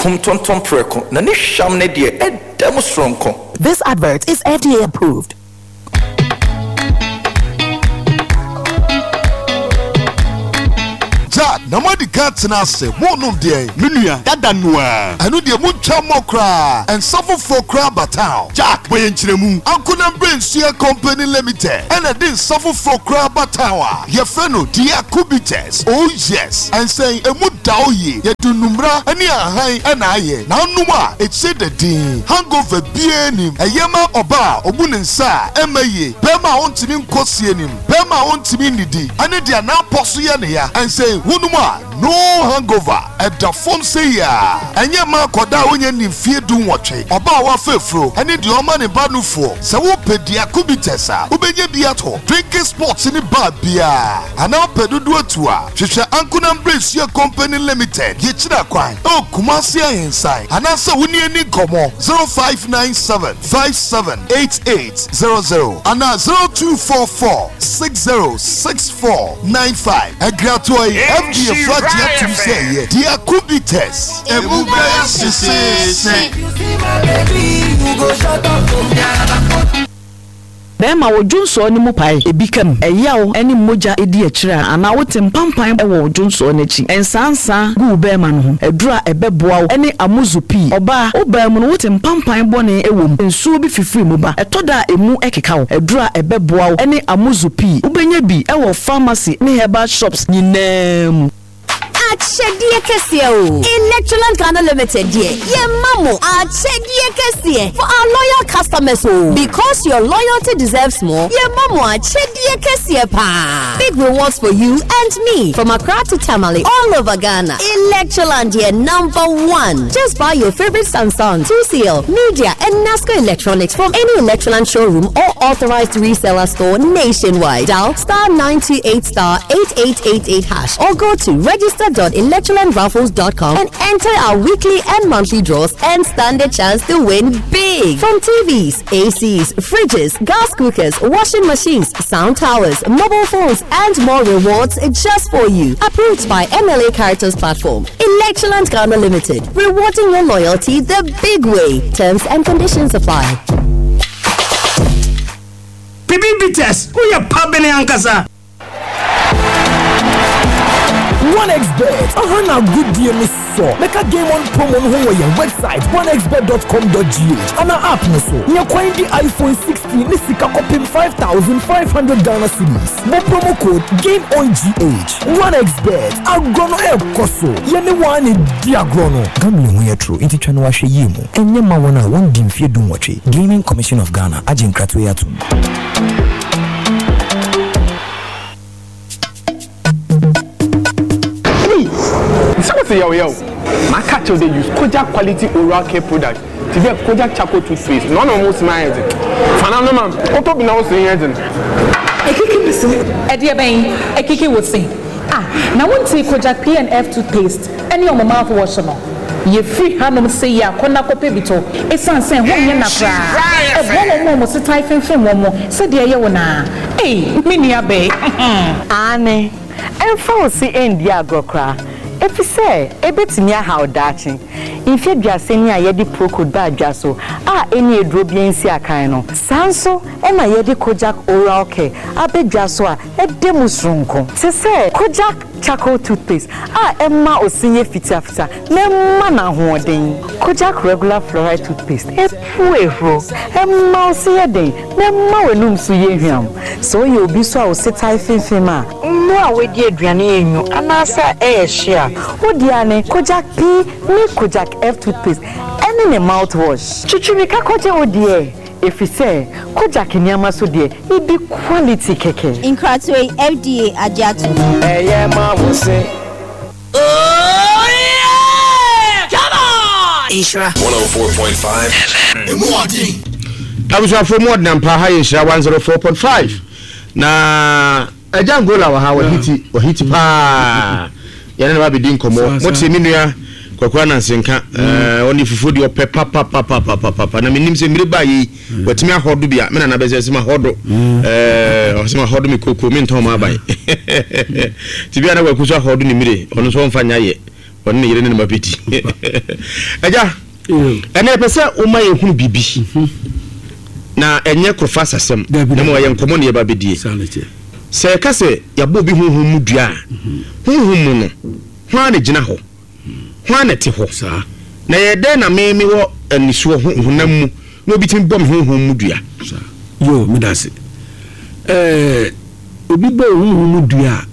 kum tonton preko na ne hwam ne de edam stronko. This advert is FDA approved. Namadi Katsina say, Monum de, Minia, Dadanua, I know the Muncha Mokra, and suffer for Crabba Town. Jack, Boyan Chiremu, Uncle and Brain Share Company Limited, and I did suffer for Crabba Tower. Your fellow, dear Kubites, oh yes, and say, a Mudaoye, Yadunumbra, and ya high and I, now Numa, it said the dean, hangover Bienim, a Yama Oba, Obunensa, Emaye, Bema on Timin Kosienim, Bema on Timinidi, and they are now Posuyania, and say, Wunuma. No hangover at the phone say ya. And ya ma koda onye ni fie du watche. Oba wa fefro. Ani di oma ni banu fo. Se wo pedia kubitesa. Ubenye biato. Drinking sports ni bar bia. Ana pedudu atua. Hwehwe Ankuna Embrace Company Limited. Ye chira kwan. O Kumasi inside. Ana se woni ani komo 0597 578800. Ana 0244 606495. Agratoi FD Flat to say, dear Kubites, a mobile say. Bema wo Junso ni mupai ebikam eyawo eni moja edi akira ana wotem pampan ewo Junso n'echi ensansa gu bema no ho edura ebeboa wo eni amuzupi oba obam no wotem pampan bone ewom ensuo bi fifiri mu ba etoda emu ekeka wo edura ebeboa wo eni amuzupi ubenya bi ewo pharmacy ni herbal shops nyinam Achedie kesie o. Electroland Ghana Limited die. Ye mamo achedie kesie for our loyal customers o. Because your loyalty deserves more. Ye mamo achedie kesie pa. Big rewards for you and me from Accra to Tamale all over Ghana. Electroland die #1. Just buy your favorite Samsung, TCL, Media and Nasco Electronics from any Electroland showroom or authorized reseller store nationwide. Dial *928*8888# or go to register.electrolandraffles.com and enter our weekly and monthly draws and stand a chance to win big. From TVs, ACs, fridges, gas cookers, washing machines, sound towers, mobile phones, and more rewards just for you. Approved by MLA Characters Platform. Electroland Ghana Limited. Rewarding your loyalty the big way. Terms and conditions apply. Bibibites, who ya pabene ankasa? 1xBet. Ahana good DM is so. Make a game on promo on your website 1xBet.com.gh. And our app no so. You find the iPhone 16 ni sika kopim 5,500 Ghana cedis. Mo promo code GameOnGH. 1xBet. Agrono e koso. Yene wani diagrono. Gambling we true. Inti chano wa she yimu. Enye ma wana won dim fie dum wache. Gaming Commission of Ghana. Ajin kratwe yatu. Say yo, my catch they use Kojak quality oral care product. To get Kojak charcoal toothpaste. None of most my head. Fanano man, what up now saying head? I kiki listen. Edia Bain, I kiki would say. Now won't take Kojak P&F toothpaste. Any of my mouthwash no. Ye free hand say ya kona kope bito. It's an saying one yen na fra. A one more sit type and one more. Said dear yona. Hey, mini abe. Ane. And for see India go cry. If you say, a bit near how daching. If you just say near Yedi Procod bad jasso, any drobian sia kaino. Sanso, and my Yedi Kojak oral care, a bit jassoa, a demusrunko. To say, Kojak charcoal toothpaste, Emma or senior fita, no manna hoarding. Kojak regular fluoride toothpaste, a puero, a mouse a day, no more noom suyehium. So you'll be so sit I fima. No, we dear Driani, and I say, share. Oh, Diane, Kojak P, me Kojak F toothpaste, and in a mouthwash. Chichimika Koja, oh dear. If you say, Kojak in Yamaso dear, it be quality keke. In Kratway, FDA Ajatu. Yeah, ma will say. Oh, yeah! Come on! Ishra 104.5. I was for more than Paha Ishra 104.5. Na a jangola wa hiti pa. Yana be din komo what se minua kwakwa na nsenka oni fufudi o pepa papa na minim se mire bayi watimi ahodo bia me na beze se ma hodo o se ma hodo mi kokko mi nton ma bai ti bia na kwakuso ahodo ni mire ono so mfanya ye on ne yere ne ma beti aja ene pese o ma ye hunu bibi na enye krofa sasem na mo ye nkomo ne ye ba bedie se ka se ya bo bi honhom mu dua honhom mu no hwa ne gina ho hwa ne te ho na ye de na me wo anisuo honam mu no bi tim bom honhom mu dua yo me dase obi bo honhom mu dua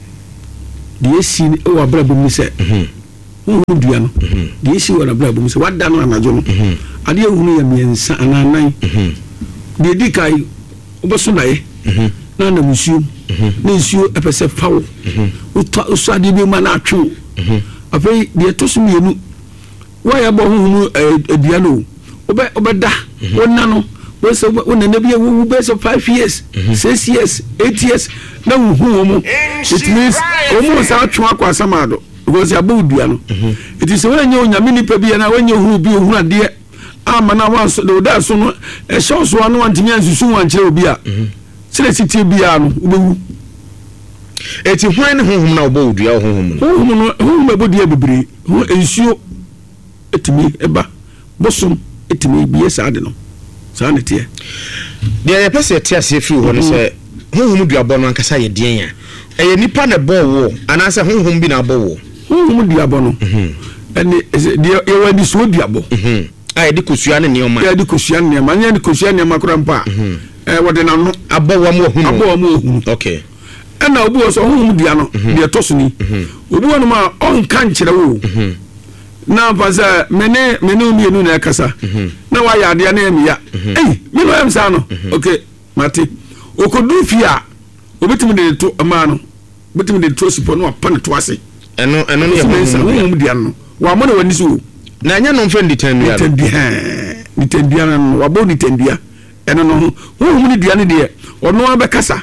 de esi o abra bom ni se honhom dua no de esi o abra bom se wada no anajo no ade ehunu ya miensa ananan de dikai oboso nae na na musuo na nsuo epese fawo uso ade bi ma na atwe afei de toso mienu wa ya bo honhom adua no obeda wonna no wose wonna na bia wu base of 5 years 6 years 8 years na wu mu it means omo sa atwe akwa samado because abu dua no it is when you nyame ni pa bia na when you hu bi hu ade ama na wan so de da so no e show so anu antimi ansusu wan kire obi a sele siti bia no ubewu eti hwan ne honhom na obo dua honhom abodua bebre ho ensuo etimi eba bosom etimi bie saade no saane tie de pese tie ase fi ho no se honhom dua bo no ankasa ye den ya eye nipa na bo wo anase honhom bi na bo wo honhom dua bo no ene de ye wadi so dua bo ai de kosua ne nioma ya de kosua ne nioma nya de kosua ne nioma kora mpa wode na no abowa mo hu okay ena obi wo so honhom dua no de to so ni obi wo no ma on kan kire wo na faza mene umienu na kasa na wa ya de na emiya me no am sa no okay mate okodu fia obetimi de to ama no betimi de to sipo no apa ne to ase eno ne honhom dua no wa mo na wani so na nya no mfa nditandua nditandua no wa bo nditandua eno no honhom ni dua ne de ono abekasa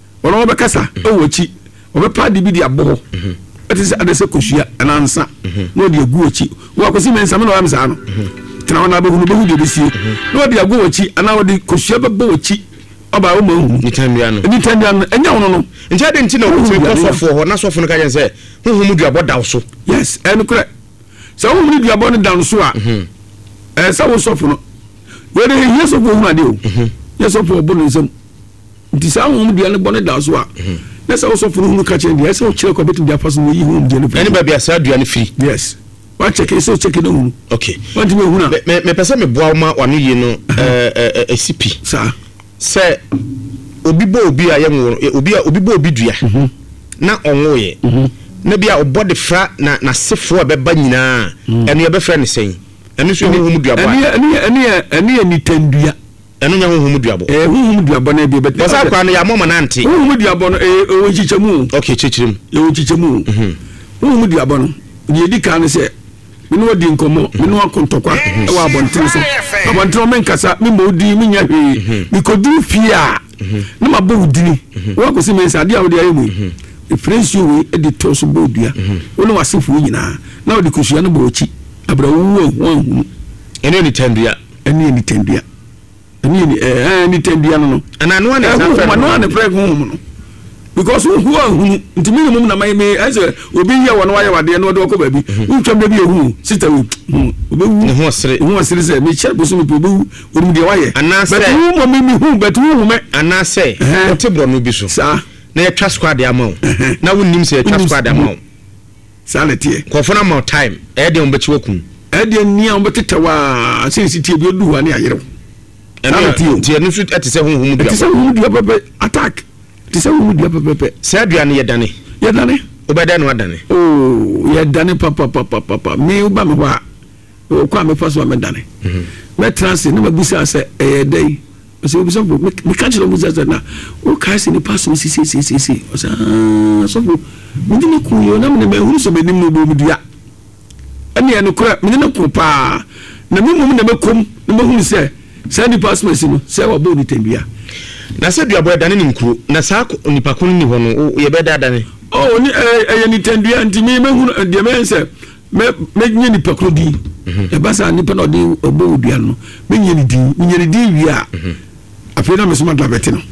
owochi obepa de bi de abo etise adese kosua anansa no de agu ochi wo akosi mensa me no am sa no tena wana be hunu be hu de besie no de agu ochi ana wo de kosua be bo ochi oba wo mahu nditandua no enya wono no ntia de ntina wo tiri kosofo ho na sofo no ka yen se honhom dua bo daw so yes eno kure so honhom dua bo no daw so a sa wo sofo no we de yeso bo hu ade o yeso bo bo no nsem nti sa honhom dua no bo no daw so a na sa wo sofo no ka chen dia sa wo kire ko betim dia faso no yi honhom dua no eni ba bia sa dua no free yes wa check so check no hu okay want me hu na me pese me boa ma wanu yi no CP sa se obi bo obi ayem obi bo obi dua na onwoye na bia obode fra na sefo abeba nyina eno ye be fra ne sen eno so honhom dua bo eni ni tandua eno nya honhom dua bo honhom dua bo na bi be wasa kwa no ya mama na ante honhom dua bo no o chichemu okay chichirim o chichemu honhom dua bo no ye di kan se minu wadi nkomo minu akontokwa e wa abonten so abonten men kasa mi modi mi nya hwe mi kodu fia na ma bo udini wa ko se men sa dia wo dia yemu e friends you we e di to so bo dua wonu wasefu nyina na wo di kosua no bo ochi abra wo hu ene ni tandua ni tandua no ana no na no na frag hu no because who nti minimum na my me as obi ye won wa ye wade no de okoba bi utwam da bi ehu sister wu obi wu ho sere se me chere boso me obi wu orum de wa ye ana se but wu mo me hu but wu me ana se ote bro no bi so sa na ye twa squad amount na wonnim se ye twa squad amount sa na tie ko for na more time e de on bechi wakun e de ni on betetawa since tie bi odu wa ne ayere ena tie no fit etise honhom dua baba attack tise wo dia pepepe se aduane yedane obeda no adane yedane papa me uba me wa kwa me faso me dane me transit na mabusa se dai so obi so me catch no busa na o ka se ni paso si o sa so me ni ku yo na me huru so be nim no bo me dua ene eno kura me ni ku pa na me mum na me kom na me huru se ni paso si no se wa bo ni tembia na se dua boy dane ni nkuro na sa nipa kun ni ho no ye be dadane ni ni tandua nti me hu de me se me nye nipa kro di e basa nipa no de obo dua no me nye ni di wi a afi na me so ma dabete no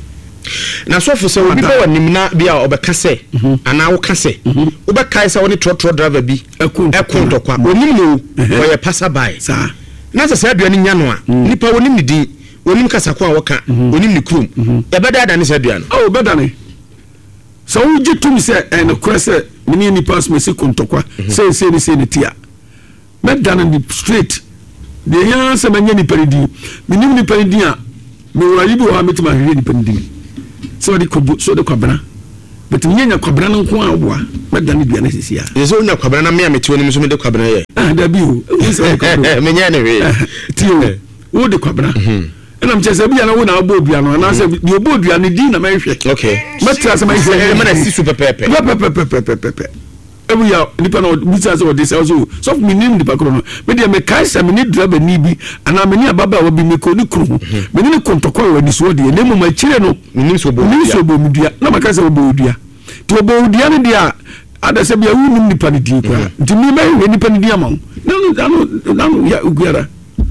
na so for say obi be wanim na bia obeka say ana wo ka say obeka say woni trotro driver bi ekontokwa onim no wo passa by sa na say aduane nya no a nipa wonim ni din wonim kasa ko a woka wonim ni krum e beda da ne say aduane oh beda ne so wo jitum say en kura say mini ni pass me say kontokwa say ni tia beda ne straight de yan say manya ni peridi minim ni peridi a me wura yibi wa metima hwe ni peridi so de kwabra but nyanya kwabra no nko a oboa beda ne bia na sisia yeso nya kwabra na me a metiwo ni so me de kwabra ye da bi o me nya ne we tio wo de kwabra ena mcheze bia na wo na obo bia no na se di obo bia ne di na me hwe okay metra se me hwe me na si super pepe ebu ya nipa na bisa se wo de se so me nim nipa kro no me de me kai se me ni driver ni bi ana me ni ababa wo bi me ko ni kru me ni kontokwa wo di so de ne mu ma chire no ni so bo mu dia na maka se wo bo dia to bo dia ne dia ada se bia wo nim nipa ni di kwa nti me ma we nipa ni dia ma no ya uguara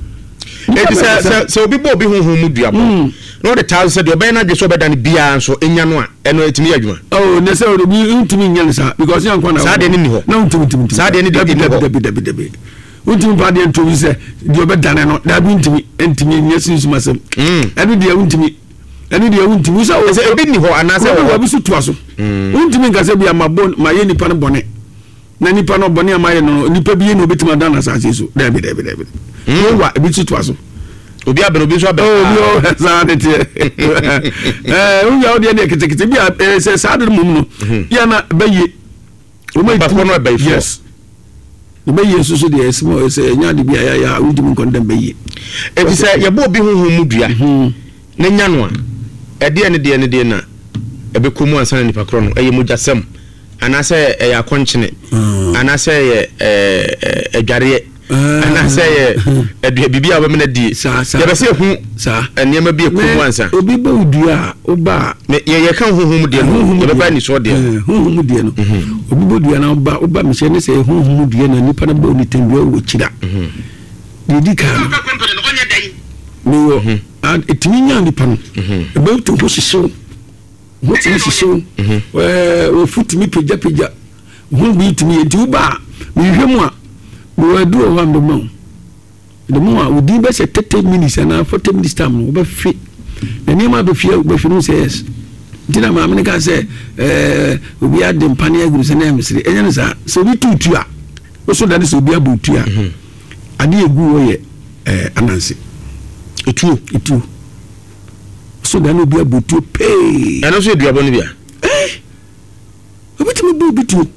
so obi bo obi honhom mu dua mo no the town said you be na dwe so be dan bia so enya no a eno etimi adwuma oh ne se obi ntimi nya nsa because yan kwa na sa de ni ho na ntimi sa de ni de bi ntimi pa de ntobi se de obe dan no da bi ntimi nya sinsu masem enu de ntimi so o se obi ni ho anase wo bi su to aso ntimi nka se bia mabon ma ye nipa no bone na nipa no bone amaye no nipa bi ye no obetima dan na sa so da bi no wa bi su to aso obi abeno obi so abeno oh no sanity unya odi ne kitikiti bia se sadar mum no ya na baye o mai ba kono baye yes o baye so de esmo se nya de bia ya udi mun kon dem baye e bi se ye bo obi honhom mu dua ne nya no a e de na e be komu ansa nipa kro no eye mujasem anase e ya konchene anase ye adware ana say e bibia ba me na di ya be say hu enema bi ekomu ansa obi ba udua oba ye kan honhom de no ye ba ni so de honhom de no obi ba udua na oba me se ne say honhom de na nipa na ba oni tendua wo chira di ka mi wo etimi nya nipa no e ba to ho sisiw ho timi sisiw o futimi peja ho bi timi enti uba mi hwemu a we do one the more we did best 30 minutes and 40 minutes time we fi the name of the fear we fi no says dina ma me ka say we had the pania group say name say enye sa so we tutu a so that is obi abutu a ade egu wo ye anansi etu so that obi abutu pay and also eduabo ni bia obi timi bu bitu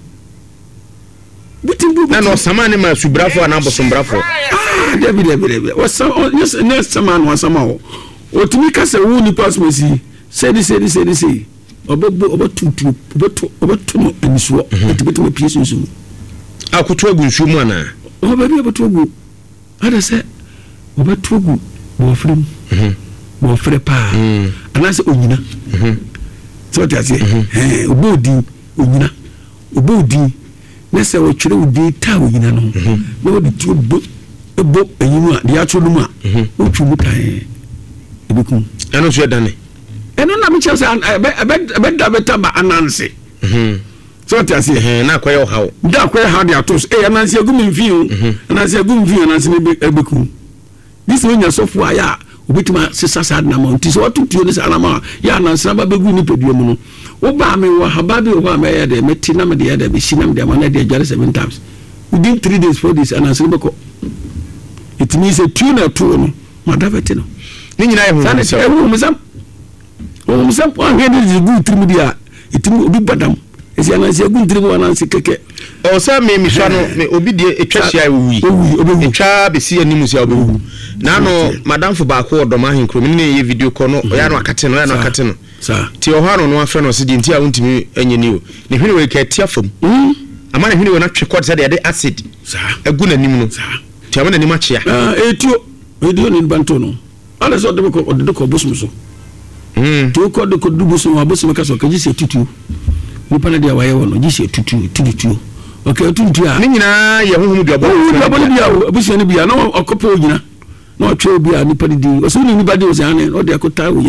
na no samane ma subrafo na bosombrafo David was yes next man was somehow o timi ka se wo ni pass me say obotu no enisuo etibetu me piesu nsu akutu agu nsu mu ana o ba bi obotu agu ada se obotu agu bo frem pa ana se onyina so tiase obodi onyina obodi nese wo twere udi ta onyina no na wo di tu bo enyinu a dia tro mu a wo twu mu tan ebekum eno so edane eno na mi chese ebe da beta ba ananse so tiase na kwaye hawo da kwaye hawo dia tos ananse agum mfio ananse ne ebekum this one your software ya obitima sisa sad na monti so watutuo ne sana ma ya na nsaba begu ni pedua mu no wo ba me wo haba bi wo ma ya de meti na me de ya de bi sinam de ma na de jare 7 times within 3 days 4 days and answer beko it means a tuna to no ma davete no ni nyina ye hu so e hu musam po an hede de gu trimu dia itimi obi badam esi anansi gu trimu anansi keke o sa me mi swa no me obi de etwa hia wi etwa be si animu sia obewu na no madam fo ba ko odoma henkro me ne ye video call no ya no akate no sa ti o hano no afre no se di nti a wontimi anyeni o ne hwene we ka tia fam ama ne hwene we na twe kwot se de acid sa egu na nim no sa ti ama na nim achia etuo video ni banto no ala so de ko bosum so to ko de ko du bosum ka so ka ji se tutu ni pana dia waye wono ji se tutu okay tutu a ni nyina ye honhom dia bo dia abusu ni bia no okopo nyina no twe bia ni pani di o so ni badi o se ane o de akota o nyina ho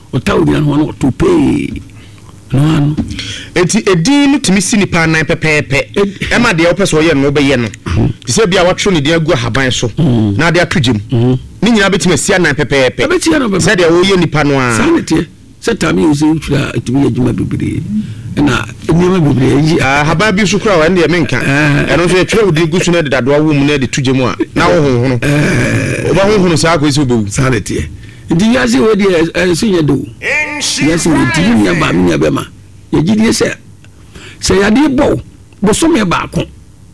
otawudi an hono to pay no ano enti edin timi si nipa nan pepepe e ma de opeso ye no be ye no ti se bia watro ne de agu haban so na de atugem ni nyina betime sia nan pepepe se de wo ye nipa no a sanete se tami o se utwa timi adwuma bibire na enima bibire yi haban bi so kura wa ne menka eno so etwe odi gusu na de dado awu mu na de tugem a na wo honhono oba honhono sa ko isi obewu sanete ndi yasi we de sinye do yasi we di nya ba nya be ma ye gidi se ya di bo so me ba ko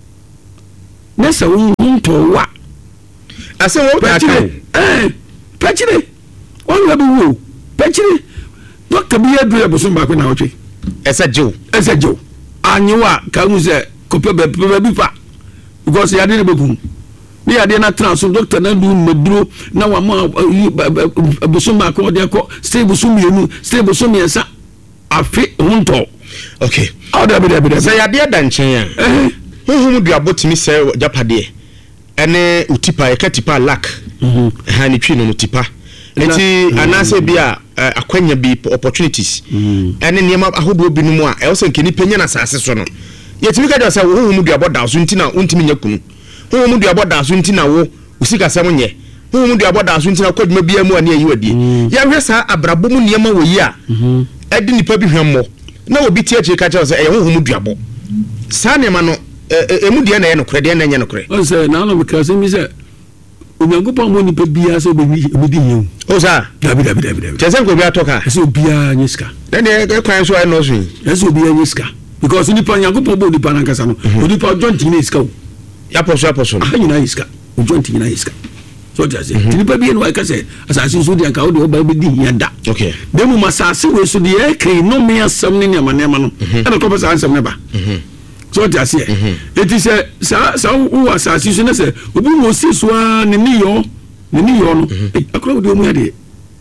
na se wonto wa ase wo ta ka pachire on we bu pachire do ka bi adu e bo so ba ko na otwe ese jew anyiwa ka mu se ko pe bi fa because ya di ne bekum ni ade na transfer doctor na du meduro na wa ma busuma ko de ko stay busumi enu stay busumi ensa afi hunto okay how da be say ade da nchen a huhum du abotimi se japade ene utipa e katipa lack ha ni twi no tipa enti anase bia akwanya bi opportunities ene niam ahodo bi no mu a e wo se nkeni penya na sase so no yetimi ka de say huhum du aboda so ntina untimi nyakunu huhum du aboda so ntina wo usika sem nye huhum du aboda so ntina kwaduma bia mu ani ayi wadie ya hwe sa abrabo mu niam wo yi a edi nipa bi hwemmo na obi tie che ka che say e huhum du abo sa ne ma no emu de na ye no kure de na nye no kure o say na no because mi say Onyankopon mo nipa bia so be di yin o sa dabi chese ko bia toka so bia nyiska then e kwan so ai no so yin so bia nyiska because nipa Onyankopon bo nipa nan kasa no nipa John tin iska o ya poso ayi na iska o John tin na iska so just nipa bia no ai kasa asase so de aka o de o ba be di yin da okay dem mu masase we so de e kai no me asam ni ma no e na ko pesa ansam ne ba so just here it is sa who asase so na say obi mo si so ni yo no akra de o mu ya de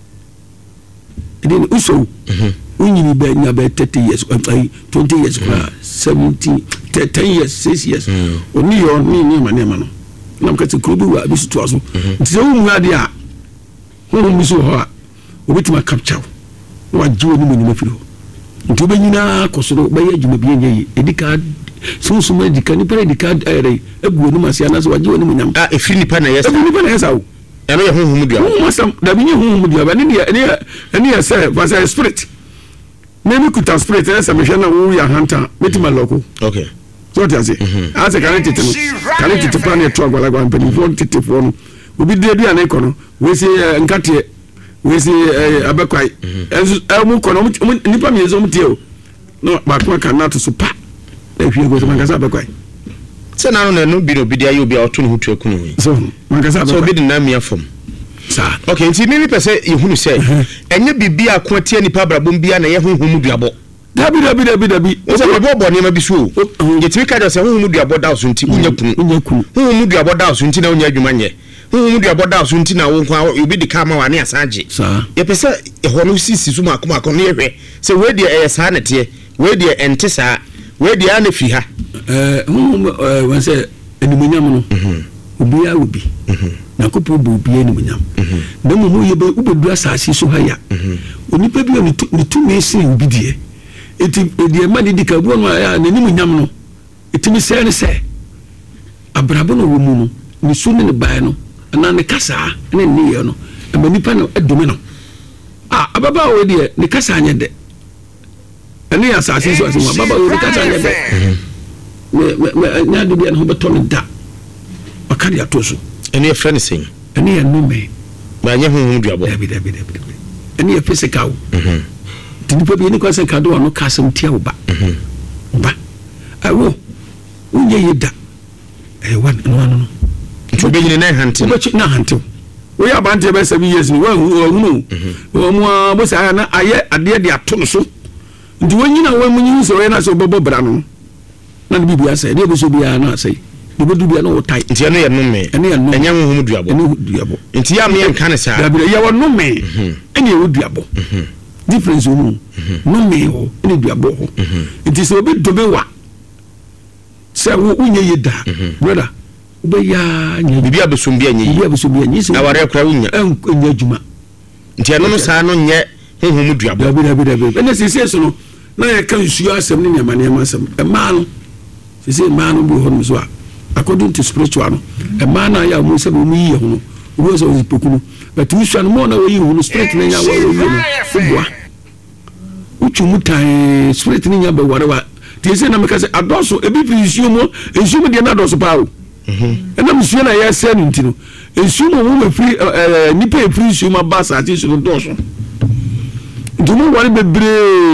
edin uso unyini be nya be 30 years 20 years 70 10 years 6 years oni yo ni ma no na mkati krubu wa bisu to aso nti o mu ya de a ho mi so ho a obitima capture wa jiwo ni mo mafiro nti obenyina kosoro be ya djuma bi enye edika sunsun edika ni pere edika eguo no masia na so wa jiwo ni mo nyam efiri nipa na yes o eno ye honhom dua masam da bi ni honhom dua ba ni ya say was a spirit maybe kuta spirit na say me hwe na wo ya hanta metima loko okay so ti ase ase kan tete plan e to agwala gwa mpani fo tete fo no obi de bia na ikono we se nkate we se abekwai mu kono nipa mi ezo mtie o no ba ko kan na to so pa e hwe go so man kasa abekwai se na no bi no bi dia yo bi a oto no hutu akunu yi so man kasa abekwai so bi na mia fom sa okay nti mi pese yehunu se enye bibia ko tie nipa brabom bia na ye honhom duabo dabi o se bo ne ma bi so yetimi ka se honhom duabo da so nti unya kunu honhom duabo da so nti na unya adwuma nye honhom duabo da so nti na wo kwa obi di ka ma wa ne asaje ye pese e ho no sisi so makoma ko ne hwe se we de e sa na tie we de ente sa we de ana fi ha wan se enimunyam no obi a obi na kopo bo obi enimunyam na mo ye be ubedu asase so ha ya onipa bi ni tumi sin obi die eti de ma di ka bo no ya na enimunyam no etimi se ne se abrabo no wo mu no ni so ne bae no na ne kasa ne ne ye no ama nipa no edome no ababa we de ne kasa anya de ene ya asase so asema baba we kasa anya de me nya de bi an ho beto ne da akari atoso ene ye friend sing ene ye no me ba nya honhom duabo dabi ene ye physical tinipa bi ni kwa sen kado no kasam tia wo ba awo unye yeda wan no to be ni na hante na hante we ya bante be 7 years ni wa hunu wo mu bo sa na aye ade de ato no so ndi wonyina wa munyi so we na so bobo bra no na de bibia sai de bo so bia na sai de bo dubia no tai nti eno ye no me enya honhom duabo nti ya me enka ne sa da ya wo no me eni e wo duabo difference no me o eni duabo ho nti so obi dobe wa se wo unye yeda brother obeya nya bibia besum bia nyi na aware akra unya enya juma nti eno no sa no nye honhom duabo dabi ene sese so no na ye kan suo asem ne nyama asem ma no sese ma no bu hon so according to spiritual no ma na ya mu se bu mu yi ho no wo so pokunu but you should know na wo yi ho no spirit ne nya wo yi no boa uchu mutai spirit ne nya be whatever ti se na me ka se adoso ebi fi nsuo de na adoso pa o ena nsuo na ya se no ntino nsuo mo wo free nipa e free nsuo ma ba sa ti so doso dumo wari bebre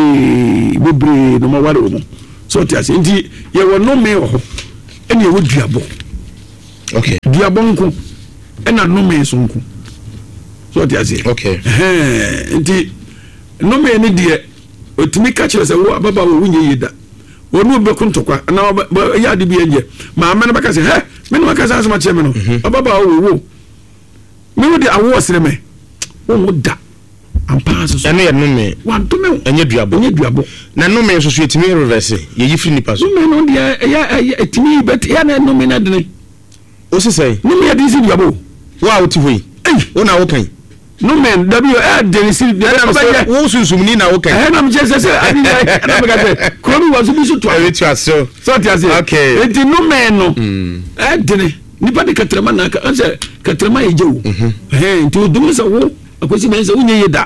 no ma wari o so ti ase nti ye wo no me ho ene wo duabo okay duabo nko ena no me so nko so ti ase okay nti no me ni de otimi ka kire se wo ababa wo nye yida wonu be kuntokwa na ya de bi enje ma amene baka se he me no baka se asoma che me no ababa wo me wo de awo sere me wo da ampaso so ene ye no me wanto me enye duabo na no me so so etimi reverse ye yifi nipa so me no de ya etimi bet ya na no me na de o se sei no me de si duabo wa oti hoyi wo na wo kan no men denisi wo sunsum ni na wo kan na me jese ani na me ka se kromi wa so bi so to so ti ase okay enti no men no dene nipa de katrama na ka anse katrama ye jewu enti o dum se wo akosi men se unye yeda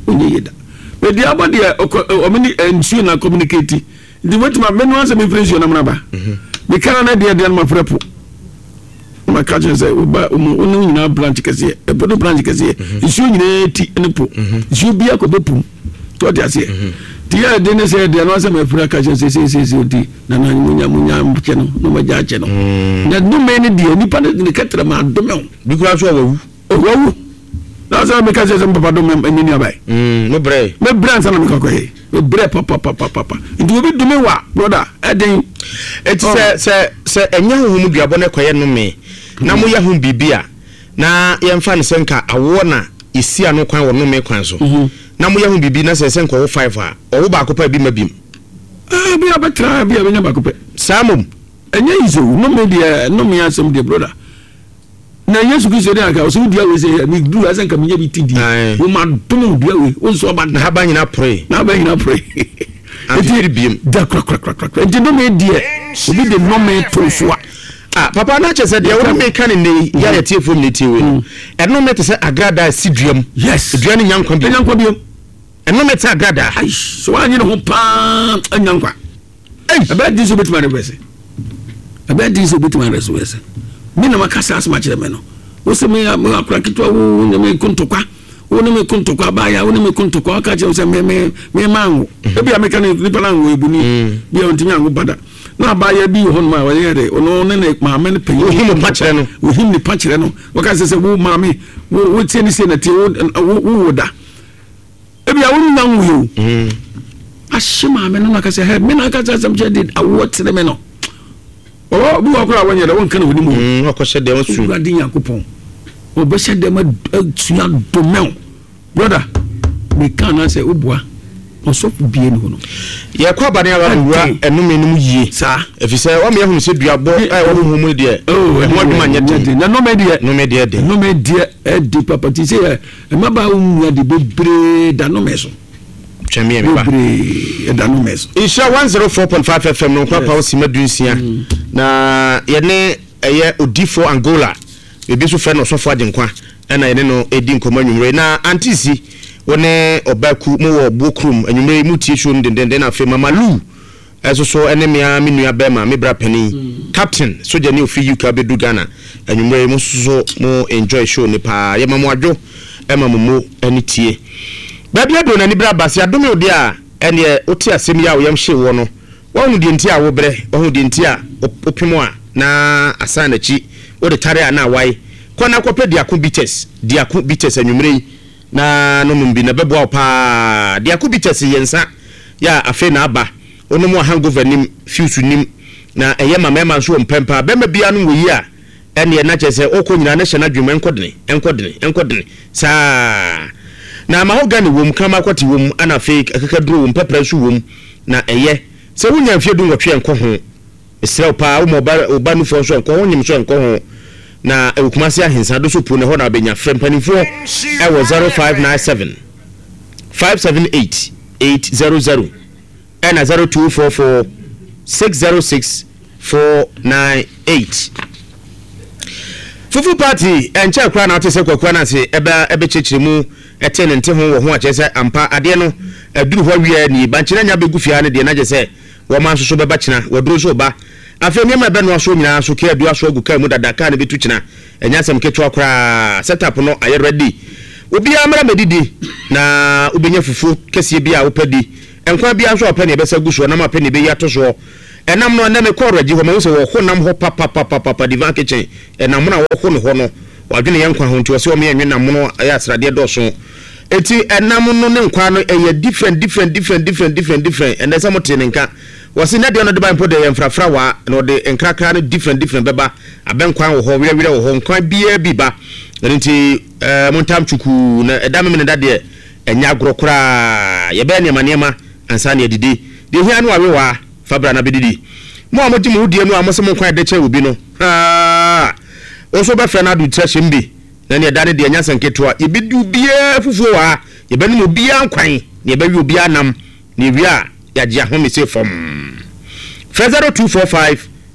be dia ba de o meni nsu na communicate ndi wetima men wan se me friends yo na mraba be kana na de ma frepo ma ka je say ba onu nyina branch kase e bodo branch kase isu nyina ti enpo isu bia ko bepum to de ase ti ya de ne say de no say me fra ka je say odi na munya mche no ma ja che no na no me ne de nipa ne ketra ma do me bi kura so wawu na say me ka je say papa do me ni abai me brand sana me ka ko he me bre papa ndi obi do me wa brother eden eti se enya hohum duabo ne koye no me na mo ya hu bibia na yemfa ne senka awo na isi ano kwan wo no me kwan so na mo ya hu bibi na se senka wo 5 a owo ba kopa bi mabim bi abetra bi abenya ba kopa samum enya izo no me dia no me asem dia brother na Yesu Kristo de aka so dia we se mi du asenka me nya bi tidi wo ma dum dia we wo so ba na ba nyina pray eti biem da krak enti no me dia obi de no me tofoa papa na chese de wo me kan ne ya ya tiefo ne tiewe eno me te se agrada siduam yes duane nyankwa biem eno me te agrada so anyi no ho pa anyankwa aba di so betima reverse me na makasa asma kire me no wo se me akra kitwa wo ne me kuntokwa ba ya wo ne me kuntokwa ka je se me mango ebi ameka ne nipa na ngo ebuni bi on timi ango bada na ba ya bi ho ma wa ye de ono ne ma me ne pe wo him ni pa kire no wo ka se wo ma me wo tie ni se na tie wo da ebi ya wo na ngo yo ashima me no na ka se he me na ka se je did awot ne me no oh bu akura wanya da won kana woni mu akose de wasu urade yakopon obese de ma tuya domel brother me kana say obua oso bie no ye kwa bane aba wura enum enum yie sa efise o me ehunu se duabo wo homu de ho aduma nyete na no me de de papa ti say e ma ba unu de bebre da no me so chamie me ba da no me so isha 104.5 FM no kwa pa o sima dunsia na ye ne eye odifo Angola ebi so fe no so fo agenkwa na ye ne no edi nkomo anwumre na antisi wone obaku mo wo bokrum anwumre mu tie show ndenden na fe mamalu eso enemia menua bema me bra pani captain soja ne ofi UK bedu Ghana anwumre mu so mo enjoy show ne pa ye mamo adwo emamomo ani tie babia do na ni bra base adome odi a ene oti asem ya wo yam hye wo no wo hu de nti a wo bre wo hu de nti a opimo a na asana chi wo de tare a na wai kwana kope diako bites anwumre na no mumbi na bebo pa diako bites yensa ya afe na aba ono mo hangover nim fiusu nim na eye mama so mpempa bema bia no wo yi a ene na chese okonyina na hye na dwuma enkodene saa na mahogany wom kama kwati wom ana fake akakaduro wom pepra so wom na eye se wunya mfie du nwotwe enko ho esrew pa wo oba nu fo so enko ho nyim so enko ho na ewukumase ahensa do so pu ne ho na benya frempanifo e wo 0597 578 800 and 0244 606 498. Fufu party enche kwa na otese kwa na se ebe chechiremu ete nte ho wo ho ache se ampa ade no aduru ho wie ni banchina nya begu fia ne de na je se wo man so beba china waduru so ba afemi ma be no so nyina so ke adu aso agu kai mu dada ka ne betu china enya sem keto akra setup no aye ready obi amara medidi na obenya fufu kese bia wo padi enkwa bia so opɛ ne be sa gu so na ma pɛ ne be ya to so enam no na me kɔ regi ho ma wo se wo honam ho papa divan kitchen enam no wo ho ne ho no wadwene yenkwa ho nti wo se o me enwenam no ya asrade do so eti enam no ne nkwa no eye different and there's some nka wo se na de no de ban po de yemfrafra wa no de nkrakra no different beba abenkwa wo ho wire wo ho nkwa bia bi ba nti montam chuku na edam me ne dade enya grokra ye be ne manema ansa ne didi de hia no awewa fabra na bedidi mo amoti mu die no amose mo kwan de che obi no oso be fe na du treche mbi na ne dane de anya sanketo a ye bidu bia fufuo wa ye be no bia nkwan ne be wi obi anam ne wi a ya gya ho me se fom 0245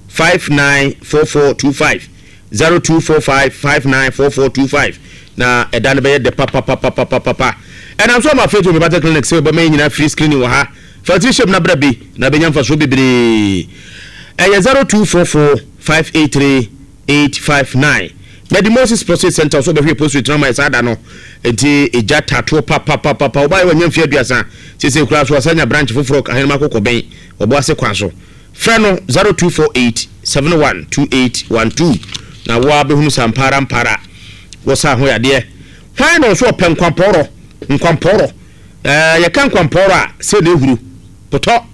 594425 0245 594425 na edane be de papa and I'm so my faith with better clinic so be me nyina free screening wa ha Fertility na brabi na benya mfaso bebre 0244 583 859 Medimosis Process Center so be hwe post with normal sada no enti eja tato papa oba we nyamfia duasa sese kura so asanya branch foforo ahenma kokoben obo ase kwa so freno 0248 712812 na wa be hunu sampara mpara wo sa ho yade hwan no so penkwamporo nkwamporo ye kan kwamporo a se na ehuru poto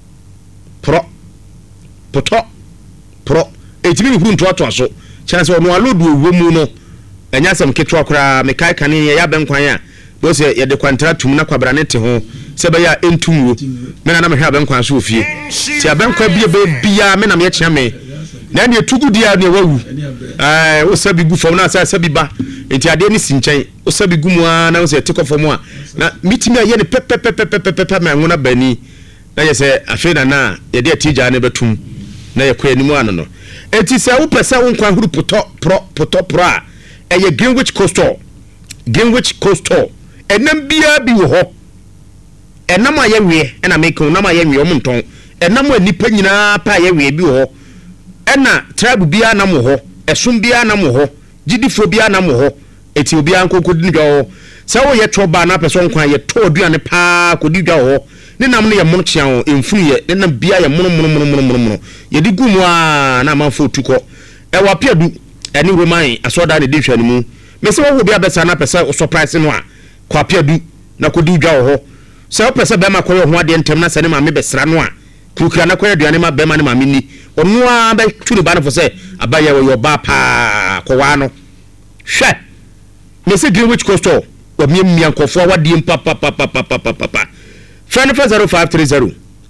etimi huru nto so chance ono alodu owo mu no enya sam ketwa kora me kai kane ya benkwan a bo se ye de kwantara tum na kwabra ne te ho se be ya entumwo me na me hwa benkwan so ofie ti abenkwa bia me na me kya me na ne tugu dia ne wawu o sabi gu fam na sabi ba enti ade ni sinchen o sabi gu mu a na o se tekọ fam a na mitimi aye ne pepe ma ngona bani na ye se afena na ye de tija ne betum na ye kwa animu ano no enti se wo pese wo nkwa huru poto a eye Greenwich Coastal enam bia bi wo ho enam aye wie na meko nam aye wie o monton enam anipa nyina pa aye wie bi wo ho ena tribe bia nam wo ho esum bia nam wo ho gidifo bia nam wo ho eti obi ankokodi dwa ho se wo ye troba na person nkwa ye to aduane pa kodi dwa ho ne nam ne ye mono chia ho emfunu ye ne nam bia ye mono ye di gumu a na manfo tuko e wa piadu eni roman asoda ne dihwa ne mu me se wo bia besa na pesa surprise no a kwa piadu na kodi dwa ho se wo pesa be ma koyo ho ade ntem na se ne ma me besra no a kukura na koyo aduane ma be ma ne ma me ni onu a be tunu ba na fo se abaye wo yo ba pa ko wa no hwe me se Greenwich Coastal wa miam kofo wa di papa friend 0530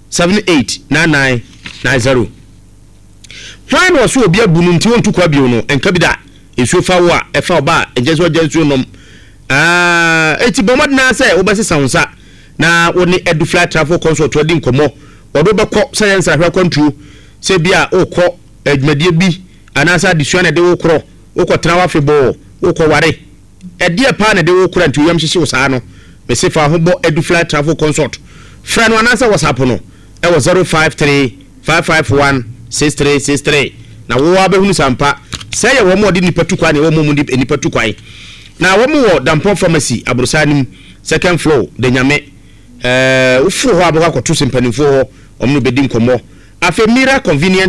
789990 friend was so bia bunu nti wontu kwa bio no enka bi da esu fa wo a efa oba ejeso nom eti bomad na se obese saunsa na woni edu flight travel consult wadi nkomo odo beko science ahwa kwantu se bia okọ adwumadie bi anasa adisua na de wo kro okọ tena wa febo okọ ware edie pa na de wo kro ntu yam hyehye wo saa no me se fa ho bo edu flight travel consult friend anasa WhatsApp no e wo 053 551 6363 na wo abehunu sampa say ye wo mo de nipatu kwa ne wo mo nipatu kwa na wo mo wo Dampon Pharmacy Abrosanim second floor de nyame ufu ho abaka ko to simpanifo ho omno bedi nkomo afa Mira Convenient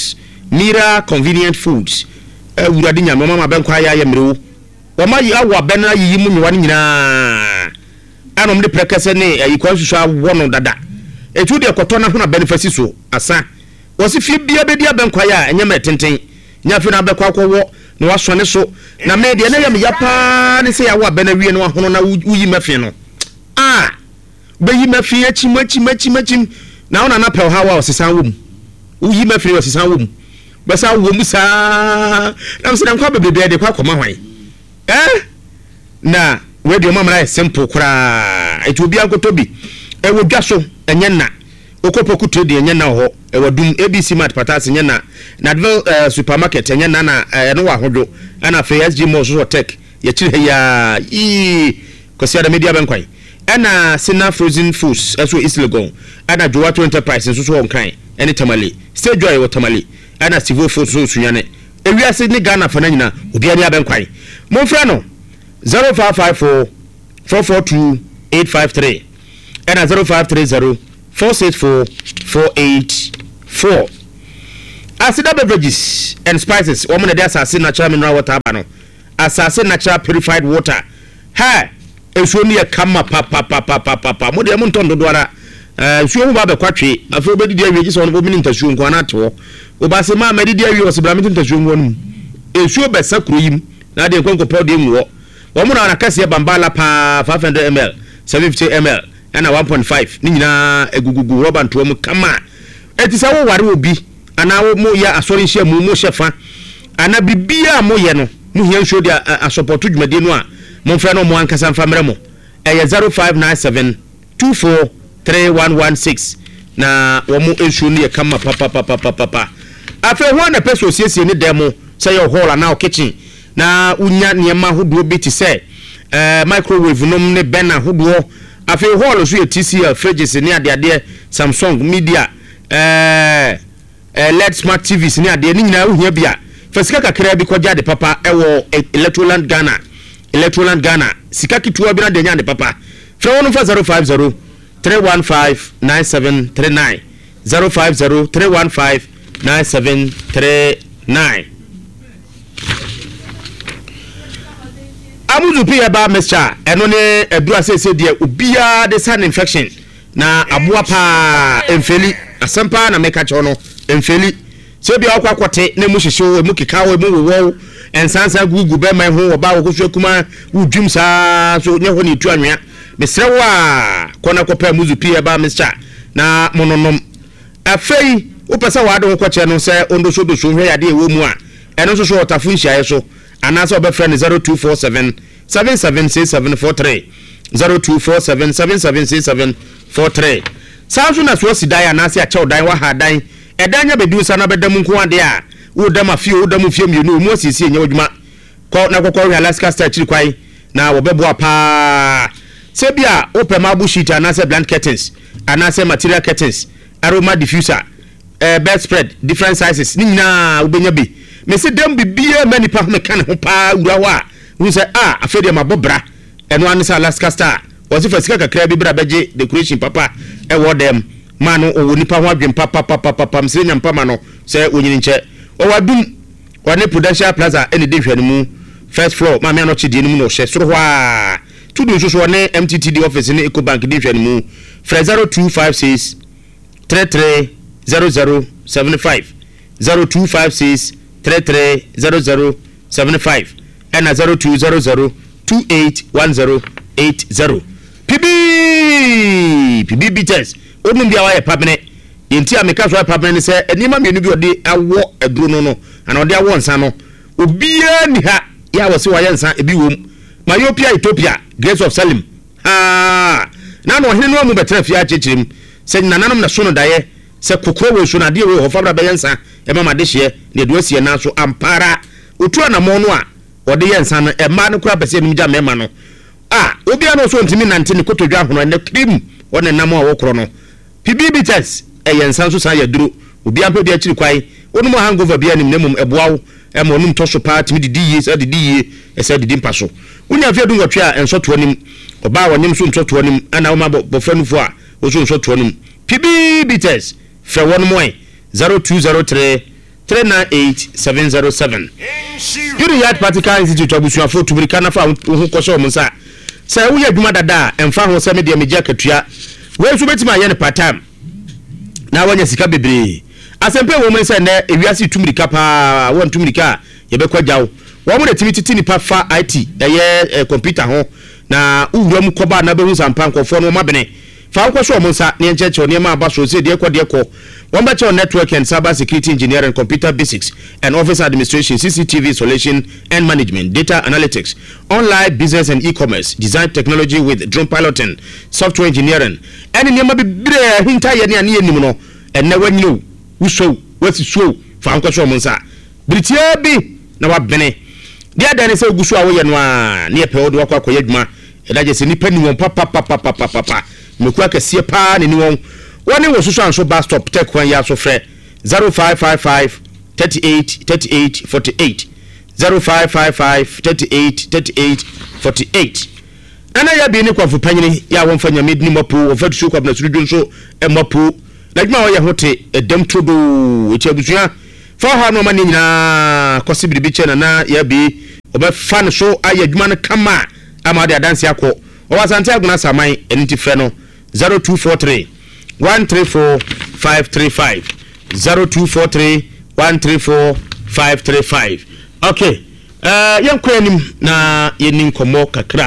Foods urade nyame mama benkwa ya mrewo wo ma yi awo ben na yi mu nyiwa nyina anom de prekese ne ayikwa susua wono dada etu de koto na hona benefasi so asa wose fie bia bedi abenkwa ya enyema tenten nya fi na bekwa kwo na wasone so na me de na ya me yapa ne se ya wo abena wie no hono na uyi mafi no be yi mafi achi na ona na pel hawa osisan wom uyi mafi osisan wom besa wom sa na se na kwa bebe de kwa koma hwan na we de mama simple kra it will be ankotobi e wo dwa so enye na okopoku trade enye na ho e wadum ABC Mart patas enye na Nadville supermarket enye na no wa hodo ana FSG Mall so tech ye chire ya kosia da media bankwai ana Sina Frozen Foods eso Islegon ana Jowato Enterprise so on kan ene tamale Stay Joy wo tamale ana Sivo Foods so sunyane ewiase ni Ghana fa na nyina obi ani abankwai mo fra no 0554 442 853 and 0530 464 484. Asida beverages and spices. Woman of the assassin natural mineral water bano. Assassin natural purified water. Ha! It's only a kama papa. Modi amunton do dwara. Suo ba be kwatwe. Afro be di awie so no bo mini ntasuo nko na to. Obase ma ma di awie o se bra mini ntasuo nko num. Esuo be sakuro yim. Na de nkonko pod dem wo. Wo mu na kase bambala pa 500 ml, 750 ml. And 1.5 ni nyina egugugu rubber nto mu kama etisa wo ware obi ana wo mo ya asori hia mu mo shefa ana bibia mo ye no mu hia show dia asoportu dwumade no a mo mfra no mo ankasa mfa mre mo eye 0597 243116 na wo mo ensure ne kama papa afa ho na peso siesie ni demo say your hall na kitchen na unya niema hodo bi ti say microwave nom ne bena hodo afi hall so TCL fridges ni ade Samsung media LED smart TVs ni ade ni nyina ohia bia fasika kakra bi koja de papa ewo Electroland Ghana sika kituwa bi na de nya de papa fra wonu fa 050 315 9739 050 315 9739 amuzu pia ba mesha eno ne edura sese de obia de sun infection na aboa pa emfeli asampa na meka chono emfeli se bia akwakote na mu hyehye emu kekawo emu wo ensansa gugu be man ho oba wo koso kuma wudwum sa so nye ho ne tu anwea mesrewa kona kopa amuzu pia ba mesha na mononom afei opesa wa de ho kwache no se ondo so do so hwe ade ewo mu a eno so so otafu nhia so anasa obe friend 0247 776743 0247 776743 sanso na so sidai anasa acha odan wa hadan edanya bedu sana bedam nko ade a wo dam afie wo dam fie mienu mu asisi enye odwuma ko na kokko Alaska star chiri kwai na wo bebo apa se bia opema bushit anasa blank curtains anasa material curtains aroma diffuser bedspread different sizes ni nyina ubenya bi me se dem bibia mani pa me kan ho pa wura wa hu se afede ma bobra eno anisa Alaska star was if asika kakra bi bra beje decoration papa e wo dem manu o nipa ho adwen papa mse nya mpa ma no se onyini nche o wadum wane Prudential Plaza ene de hwanu mu first floor ma me no chidi mu no hye soro hwa tudu so ne MTTD office ne Ecobank de hwanu mu 0256 330075 0256 330075 and 0200 281080 PB test odum bia wa ye pabene yenti ameka so pabene se enima menu bi ode awo aduro no ana ode awo nsa no obia ni ha ya wose wa ye nsa ebi wom Myopia Ethiopia Grace of Salim na no hene no mu betra fia chechirim se nananom na so no daye se kokoro we so na de we ho fabra be yensa e mama de hye ne do asie na so ampara otu na mo no a ode yensa no e ma no kura bese nim ja mema no obi ano so ntimi nante ne kotodwa hono ne krim wona nam a wo kro no PB test e yensa so sa ya duro obi ampe bi akiri kwai onum hangover bia nim nemum eboawo e mo onum to so pa timi didi ye sa didi ye e sa didi mpaso unya fie dungo twa enso to anim oba wonim so nto to anim ana wo ma bofanu fo a wo so nso to anim PB test fra won moy 0203 398707 Yuri Yard Particle Institute abusu afo tubirika na fa ho koso mo nsa say wo yadwuma dada emfa ho se me de meja katua we so betima ye ne part time na wanya sika bebre asempe wo mo se na ewiase tumrika pa won tumrika ye be kwajawo wo mo de timititi ni pa fa IT ye computer ho na uwura mu koba na be hu sampa nkofo no mabene fa ko so mo nsa ne ncheche ne ma aba so se de ko Wambacho Network and Cyber Security Engineering, Computer Basics and Office Administration, CCTV Installation and Management, Data Analytics, Online Business and E-Commerce, Design Technology with Drone Piloting, Software Engineering. And in Yamabi Hinta Yani Nimuno, and never knew who show, what's the show for Uncle Shomonsa. Britia B, now Bene. The other is a Gushua near Peodo Koyedma, and I just any penny on papa. Mukwaka Siapa, anyone. One was so bus stop take 1 year so fair 0555 38 38 48 0555 38 38 48. And I have been equal for penny ya one for your mid Nimapu or fed shook of the studio so a mapu like my hote a dumb to do which I for her no money na possibly be chen na ya be or fan show I had man come amada dance yako or was Antigona Samai and Intifeno 0243 134 535 0243 134 535. Okay. Yan kwenim na yenim komo kakra.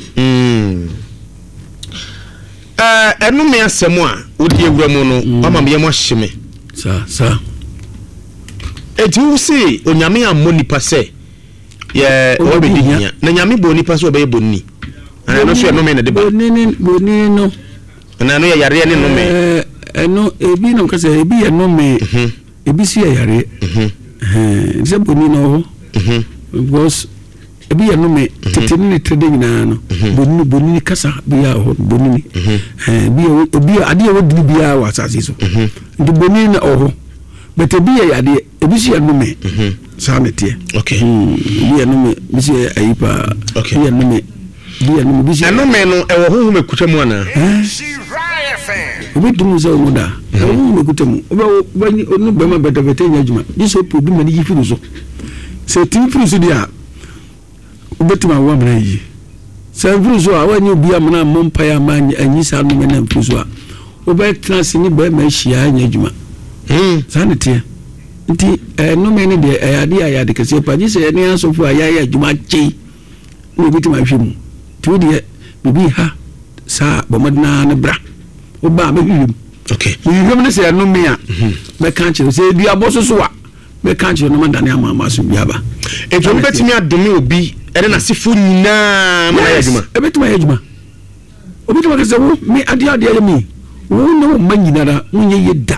Enu me asemo a odi ewura mu no mama me yemo hyeme. Sa. Eti wo se onyame ammo nipa se ye obedi hia. Na nyame bo nipa se obeye bonni. Ana no so enu me na de ba. Bonni no. Na no yare ne no me no ebi no kase ebi ye no me ebi si yare ze boni no because ebi ye no me tete ni trade nyina no boni kasa bi ya ho boni bi ade wodi bi ya wasase so ndi boni na oho but ebi ye ade ebi si ye no me sa metie okay bi ye no me bi si ayipa okay bi ye no me bi si no me no ewo hu me kutemu ana obi dum zo muda me kutemu obi onu bema bedabete nyajuma diso probi mani yifiru so se tin firu so dia obetuma wa mra yi se firu so a wanyi obi amna mompa ya ma anyi sa no me na firu so a obetna sini ba ma hia nyajuma sanete nti no me ne de ayade kese pa ji se ne asofo ayaya adwuma chei no obetuma hwemu tu de bibi ha sa bomadna ne bra oba be hwem okay we hwem ne se no me a be kan che se dua boso so a be kan che no mandane amama so biaba ejo betimi adome obi ene na sifo nyina ma ya adwuma ebetuma ya adwuma obetuma ke se wo me ade ya mi wo no manyina da munye yeda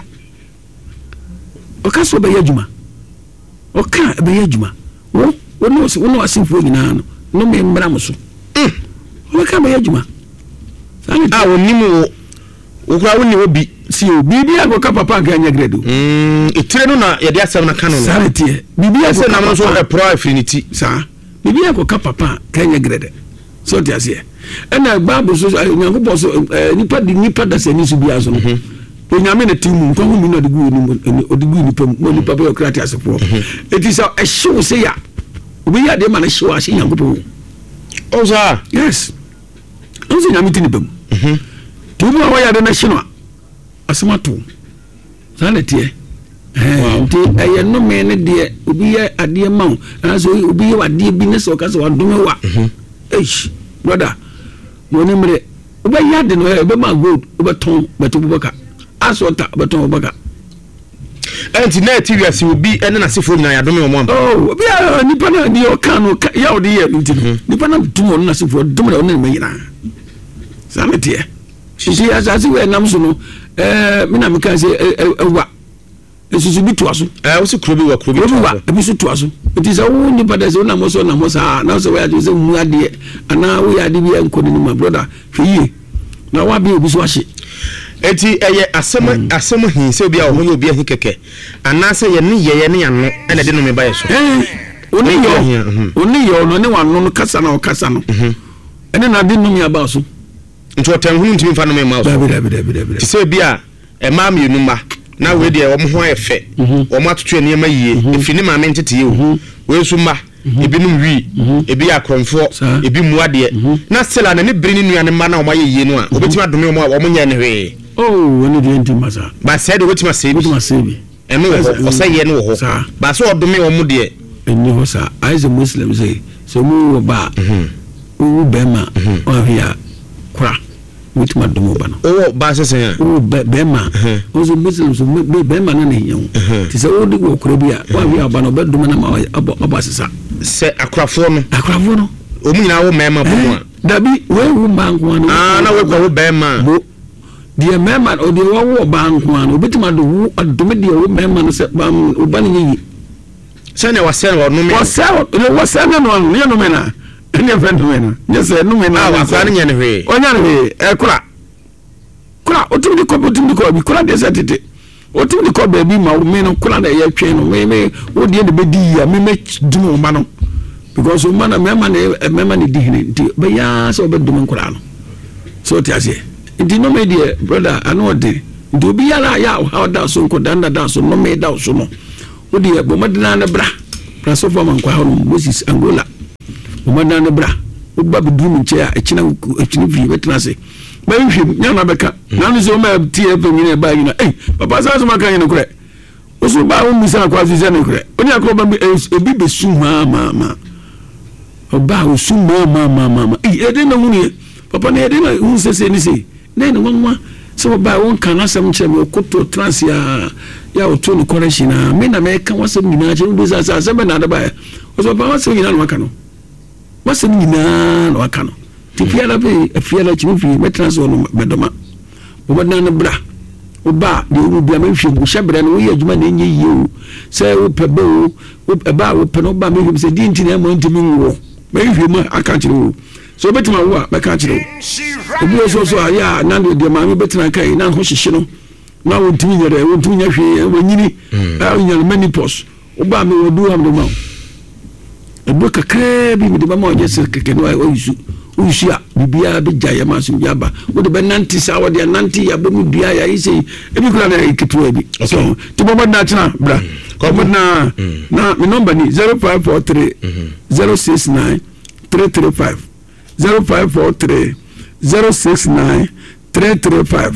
okaso be ya adwuma oka be ya adwuma wo no asifo nyina no me mbra mo so oka be ya adwuma sani a wonimu ukura woni obi si obi bi agoka papa ga anya gredo etire no na yede asem na kanu no sanete bibi ase na no so pro affinity sa bibi agoka papa ga anya gredo so ti ase ena babu so nyankopo so nipa da se ni so bi aso no onyame na timu nko hu mi no odigu ni pam mo nipa be okrati asefo etisa ehyew se ya obi ya de ma na hyew ahye nyankopo oza yes onse nyame tini pam tumu wa ya de na hye no asemato sanete nti eye no me ne de obi ya ade ma wo aso obi ya ade bi ne so ka so wadome wa brother woni mre obi ya de no obi ma gold obi ton beto bubaka asota beto bubaka enti na TV asi obi ene na sefo nyina ya dome wo mo obi ya nipa na di okano ya odi ye nti nipa na tumo na sefo dome na onne nyina sanete sisi asasi we nam so no mina meka se ewa esusu bi to aso wo se krobi wa ebi so to aso it is a wo ni pada se na mo so na so we ya se mu ade ana wo ya de bi enkoni ni my brother hwie na wa bi obi so ahye eti eye asem hin se obi a wo obi ahi keke ana se ye ne ya no ene de no me ba ye so oni yo no ne wa no kasa na o kasa no ene na de no me aba so nti otanhunu ntimi fa no me ma so dabi ti se bi a ma me numa na we de wo mo ho efe wo mo atoto ene ma yie efini ma me ntete ye we su ma ebi num wi ebi akromfo ebi muade na sela na ne biri ni nuane ma na wo ma yie no a obetima adome wo mo nya ne hwe woni de ntimi sa ba se de wetima se bi eno wo se ye no wo ba so odome wo mo de eni ho sa as a muslim say so mu wo ba wo be ma o hia kura which my domoba no oh basese oh bema also muslims bema na ne yan ti se odi wo kuro bia wa wi aba no bedum na ma obasesa se akrafo no omu nyina wo mema bo dabi we wo banko no na we ko wo bema die mema o die wo banko no obetima do wo adome die wo mema no se bam obani yi se ne wase no no me wase no ne no me na ene friend me na yes no me na wa fa ne nyane hwe onya ne hwe kura otimi ko bi kura de setete otimi ko ba bi ma me no kura na ye twen no me wo die de bedi ya me dumo ma no because man mema ne di hine nti be ya so be dum kura no so ti ase nti no me die brother ano de nti obi ya la ya how da so ko danda da so no me da so no wo die bo madina na bra so for man kwa ho Moses Angola bo madina na bra wo ba be dum nche a echina fi betina se ba hwem nya na beka na no so ma tie pe nyine ba yina papa sa so maka nyine kure wo so ba wo misa kwa so se ne kure oni akro ba obi be su ma oba usuma mama ede na hunu papa na ede na hu sese ni se na ne nwanwa se oba won kana sam che me koto trans ya oto ni correction na me na me ka wasem nyina che ndo sa se be na da ba o so ba wasem nyina no aka no wasem nyina no aka no ti fiala be fiala chi fi me trans no bedoma oba na bra oba de ru bia me hwe bu shebre no ye adwuma na enye yiu se wo pebe wo ba wo pe no ba me hwe se di ntina mo ntimi nwo me hwe ma aka kire so betima wo a be ka kire obi so ya na de ma me betina kai na ho hyehye no na wo ntimi nyere wo ntimi nya hwe wo nyini a nyere many post oba me wo du am do ma ebu kakra bi me de ma oje se keke no o yisu a bibia be jaye ma so yaba wo de be nanti sa wo de nanti ya be mu bia ya ise ebi kula na iketwa bi so to bobo na china bra ko na me number ni 0543 069 335 0543 069 335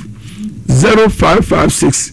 0556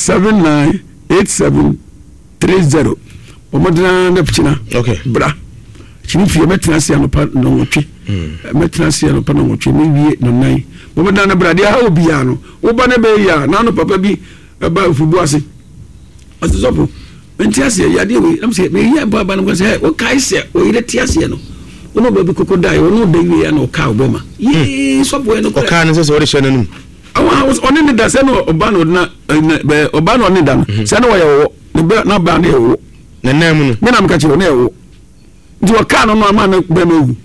798730 omodana na pchina okay bra chini fie metra sia no pa no wotwe metra sia no pa no wotwe me wie no nan omodana bra dia ha obia no wo ba na be ya na no papa bi ba fubu ase asopo entiase ya de we am se me ya ba no se o kai se o ire tiase no ono ba bi kokodai ono da wie ya no ka obema ye sopo no ko ka no se o re shena num awa oni ni da se no oba no na be oba no ni da no se no wo na ba na wo na nam no me na mka che wo na wo ndi o ka no no ama na be mewu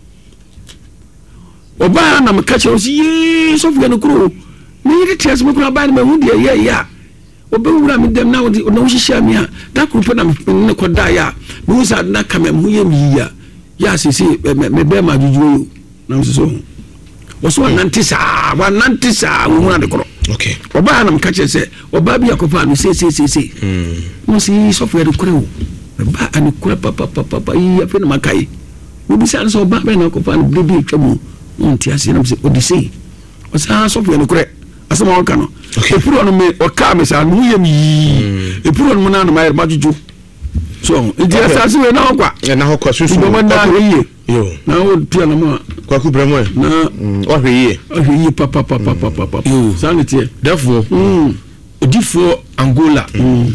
oba na mka che wo si ye sopo no kuro me ire tiase mo kuro ba na hu de ye ya obewura mi dem na wo no hihia mi a da krupe na me ko da ya me usa na kama mu ye mi ya sisi me be ma juju na mso so nantisa wo na de kro okay oba na mkache se oba bi akofa no se no si software de kro ba ani kura papa yi ya fe na makai wo bi sa so oba be na akofa no bi twam nti ase na se odisi o sa software de kro asama won kano okay puro no me o ka me sa no yem yi e puro no na ma juju so ndi asase we na hokwa na hokwa susu no na ye yo na wo tia na ma kwa ku bramo na o hweye papa sanity therefore odifo Angola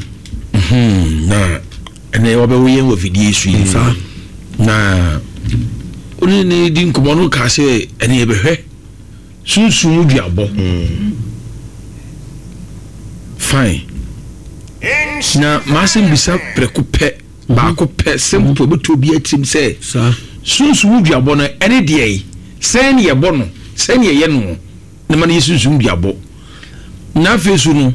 na ene obe wo yen wo video su yi sa na oni ne di nkomo no ka se ene ebe hwe sunsun mu duabo fine na masim bisa prekupe ba ko pe sempo beto bi atim se sa sunsun duabo no ene de yi sen ye bo no sen ye no na man ye sunsun duabo na fesu no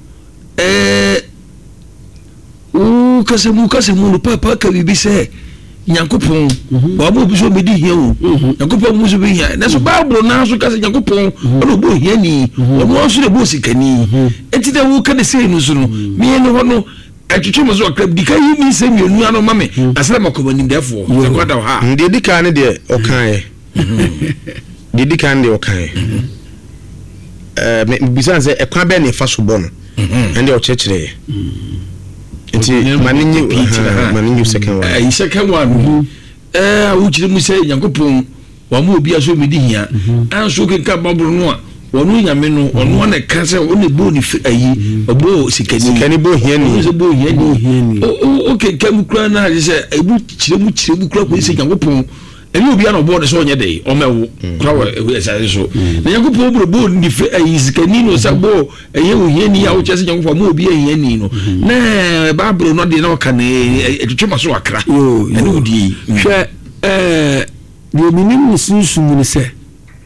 kasemu no papa ka bibi se Nyankopon ba bo bi so be di hia o Nyankopon mu so be hia na so Bible na so ka se Nyankopon o bo hia ni o no so de bo sikani enti da wo ka de se no so no me no ho no atwetwe mo so akrab di ka yi ni se mi onu ano mame asala makobani defo se kwada ha ndi di ka ne de o kan e di kan de o kan me bisan se e kwa be ne fa so bo no ende o chechire nti maninyi second one second one wo chire mu se Nyankopon wa mu obi aso mi di hia anso kenka babro no a wonu nyame no ono na ka se ono bo ni ayi obo sikani bo hia ni bo hia ni o kenka mu kura na se ebu chire mu kura ko se Nyankopɔn eni obi ana obo de so onye dey o mewo kura wa esa so na Nyankopɔn bo ni ayi sikani no se bo eye o hia ni a o chese Nyankopɔn mo obi hia ni no na babro no de na o ka na etwetwe so akra eni odi hwe de minim sunsun ni se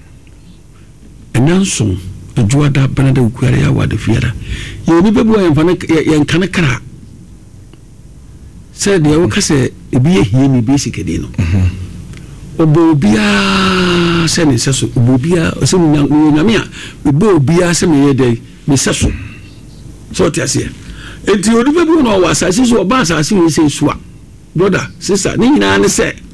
enanso adwada banada ukure ya wada fiara ye ni bebu en fana ye nkana kra se de wo kase ebi ye hie ni basic de no obobia se ne seso obobia se nyame a obobia se me ye de me seso so tiase enti odi bebu no wa asase so ba asase we se suwa brother sister ni nyina ne se